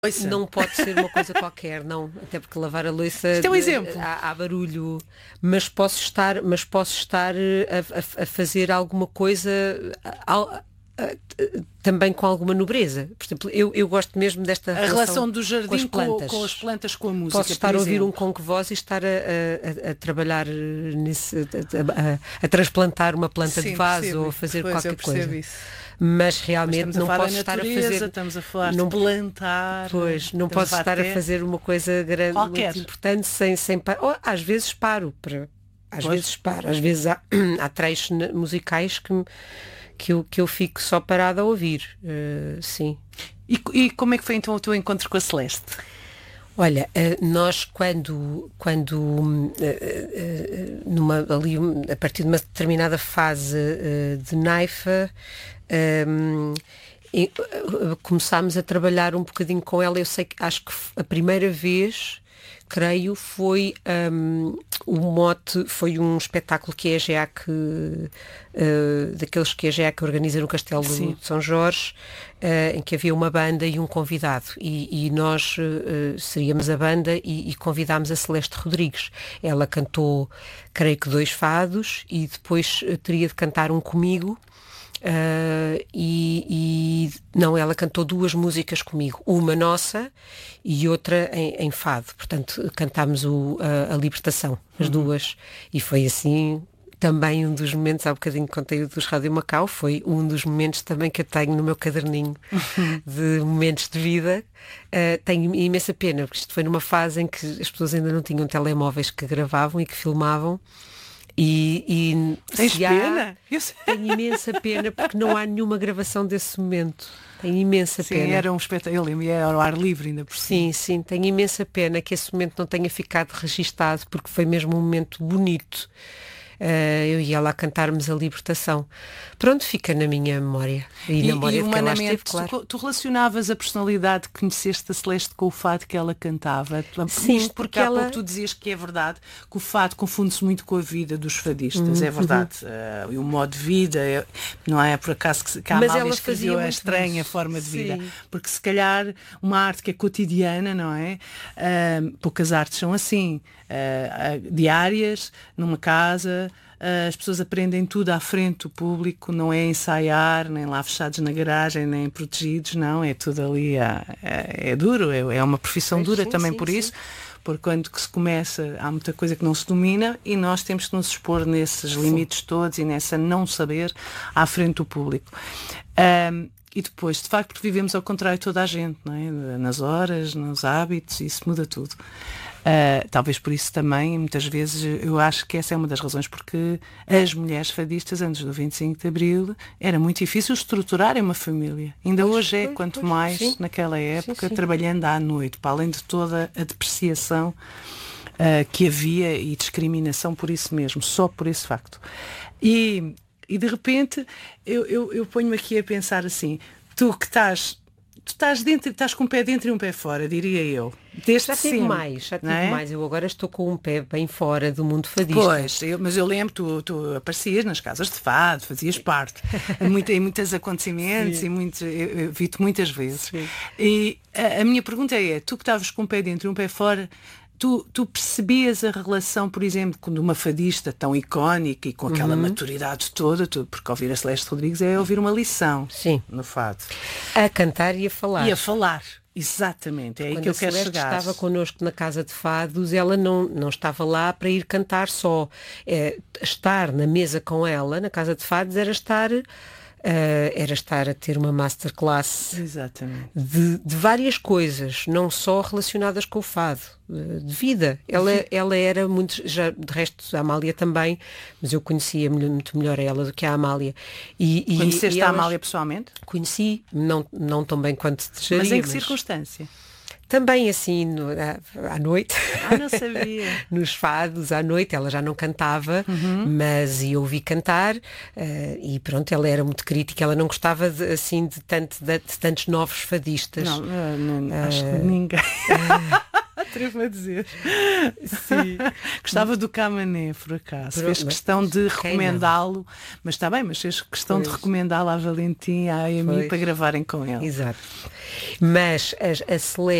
Não pode ser uma coisa qualquer, não. Até porque lavar a louça Isto é um exemplo. há barulho. Mas posso estar a fazer alguma coisa também com alguma nobreza. Por exemplo, eu gosto mesmo desta relação do jardim com as plantas, com a música. Posso estar a ouvir um conque voz e estar a trabalhar a transplantar uma planta de vaso ou a fazer qualquer coisa. Isso. Mas realmente não posso estar a fazer. Estamos a falar de plantar. Pois, não posso estar a fazer uma coisa grande, muito importante sem parar. Ou, às vezes paro. Às vezes há trechos musicais que eu fico só parada a ouvir. Sim. E como é que foi então o teu encontro com a Celeste? Olha, nós quando a partir de uma determinada fase de Naifa, começámos a trabalhar um bocadinho com ela. Acho que a primeira vez, creio, foi o mote, foi um espetáculo que a EGEAC, daqueles que a EGEAC organiza no Castelo de São Jorge, em que havia uma banda e um convidado, e nós seríamos a banda e convidámos a Celeste Rodrigues. Ela cantou, creio que 2 fados, e depois teria de cantar um comigo. Não, ela cantou 2 músicas comigo, uma nossa e outra em fado. Portanto, cantámos a Libertação, as 2, e foi assim também um dos momentos. Há bocadinho contei dos Rádio Macau, foi um dos momentos também que eu tenho no meu caderninho de momentos de vida. Tenho imensa pena, porque isto foi numa fase em que as pessoas ainda não tinham telemóveis que gravavam e que filmavam. E tens pena? Tenho imensa pena, porque não há nenhuma gravação desse momento. Tenho imensa pena. Sim, era um espetáculo, eu lembro, era ao ar livre ainda por cima. Sim, tenho imensa pena que esse momento não tenha ficado registado, porque foi mesmo um momento bonito. Eu ia lá cantarmos a Libertação. Pronto, fica na minha memória. E na memória de quem lá esteve, claro. Tu relacionavas a personalidade que conheceste da Celeste com o fado que ela cantava? Sim, isto porque há pouco tu dizias que é verdade, que o fado confunde-se muito com a vida dos fadistas, é verdade. E o modo de vida, não é por acaso que a Amália escreveu a estranha forma de vida. Porque se calhar uma arte que é cotidiana, não é? Poucas artes são assim, diárias, numa casa. As pessoas aprendem tudo à frente do público, não é ensaiar, nem lá fechados na garagem, nem protegidos, não, é tudo ali, é duro, é uma profissão dura também por isso, porque quando se começa há muita coisa que não se domina e nós temos que nos expor nesses limites todos e nessa não saber à frente do público. E depois, de facto, vivemos ao contrário de toda a gente, não é? Nas horas, nos hábitos, isso muda tudo. Talvez por isso também, muitas vezes, eu acho que essa é uma das razões porque as mulheres fadistas, antes do 25 de Abril, era muito difícil estruturarem uma família. Ainda hoje quanto mais naquela época, trabalhando à noite, para além de toda a depreciação que havia e discriminação por isso mesmo, só por esse facto. E de repente, eu ponho-me aqui a pensar assim, tu estás com um pé dentro e um pé fora, diria eu. Já tive mais. Eu agora estou com um pé bem fora do mundo fadista. Pois, mas eu lembro, tu aparecias nas casas de fado, fazias parte em muitos acontecimentos. Eu vi-te muitas vezes. Sim. E a minha pergunta é, tu que estavas com um pé dentro e um pé fora, tu percebias a relação, por exemplo, de uma fadista tão icónica e com aquela maturidade toda, porque ouvir a Celeste Rodrigues é ouvir uma lição no fado. A cantar e a falar. E a falar, exatamente, é aí que eu quero chegar. Quando a estava connosco na Casa de Fados, ela não estava lá para ir cantar só. Estar na mesa com ela, na Casa de Fados, era estar a ter uma masterclass de várias coisas, não só relacionadas com o fado, de vida. Ela era muito, já de resto a Amália também, mas eu conhecia muito melhor ela do que a Amália. Conheceste a Amália pessoalmente? Conheci, não tão bem quanto desejaria. Mas em que circunstância? Também assim, à noite. Não sabia. Nos fados, à noite, ela já não cantava, mas eu ouvi cantar, e pronto, ela era muito crítica, ela não gostava de tantos novos fadistas. Não, acho que ninguém. atrevo a dizer. Sim. Gostava do Camané, por acaso. Fez questão de recomendá-lo, mas está bem, mas fez questão de recomendá-lo à Valentim e à Amy para gravarem com ele. Exato. Mas a Celeste